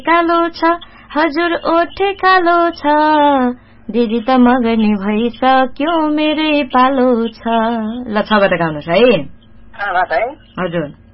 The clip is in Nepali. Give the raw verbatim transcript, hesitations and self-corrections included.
कालो छ हजुर ओठे कालो छ दिदी त मगर्ने भइसक्यो मेरै पालो छ। ल छबाट गाउनुहोस् है। छबाट है हजुर।